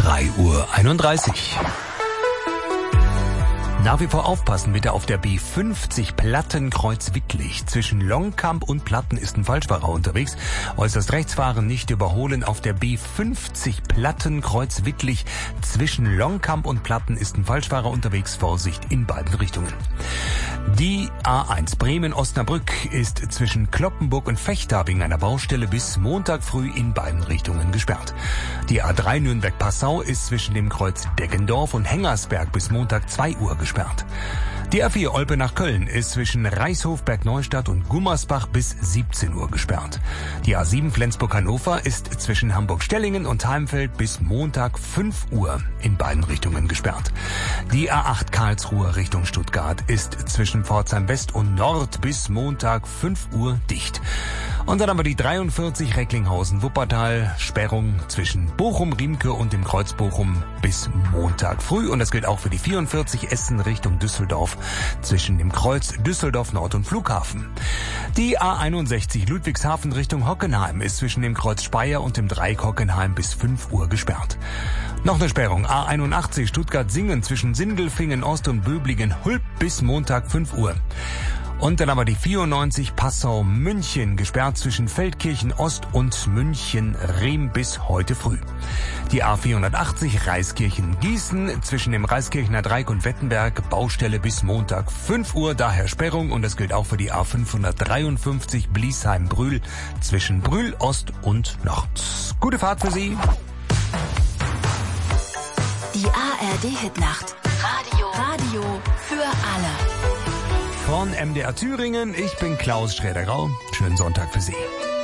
3:31 Uhr. Nach wie vor aufpassen bitte auf der B50 Plattenkreuz-Wittlich. Zwischen Longkamp und Platten ist ein Falschfahrer unterwegs. Äußerst rechts fahren, nicht überholen. Auf der B50 Plattenkreuz-Wittlich zwischen Longkamp und Platten ist ein Falschfahrer unterwegs. Vorsicht in beiden Richtungen. Die A1 Bremen-Osnabrück ist zwischen Cloppenburg und Vechta wegen einer Baustelle bis Montag früh in beiden Richtungen gesperrt. Die A3 Nürnberg-Passau ist zwischen dem Kreuz Deggendorf und Hengersberg bis Montag 2 Uhr gesperrt. Die A4 Olpe nach Köln ist zwischen Reichshof, Bergneustadt und Gummersbach bis 17 Uhr gesperrt. Die A7 Flensburg-Hannover ist zwischen Hamburg-Stellingen und Heimfeld bis Montag 5 Uhr in beiden Richtungen gesperrt. Die A8 Karlsruhe Richtung Stuttgart ist zwischen Pforzheim West und Nord bis Montag 5 Uhr dicht. Und dann haben wir die 43 Recklinghausen-Wuppertal, Sperrung zwischen Bochum-Riemke und dem Kreuz Bochum bis Montag früh. Und das gilt auch für die 44 Essen Richtung Düsseldorf zwischen dem Kreuz Düsseldorf Nord und Flughafen. Die A61 Ludwigshafen Richtung Hockenheim ist zwischen dem Kreuz Speyer und dem Dreieck Hockenheim bis 5 Uhr gesperrt. Noch eine Sperrung. A81 Stuttgart-Singen zwischen Sindelfingen Ost und Böblingen-Hulp bis Montag 5 Uhr. Und dann haben wir die 94 Passau-München gesperrt zwischen Feldkirchen Ost und München-Rehm bis heute früh. Die A480 Reiskirchen-Gießen zwischen dem Reiskirchener Dreieck und Wettenberg Baustelle bis Montag 5 Uhr, daher Sperrung. Und das gilt auch für die A553 Bliesheim-Brühl zwischen Brühl Ost und Nord. Gute Fahrt für Sie. Die ARD-Hitnacht. Radio für alle. Von MDR Thüringen, ich bin Klaus Schräder-Grau. Schönen Sonntag für Sie.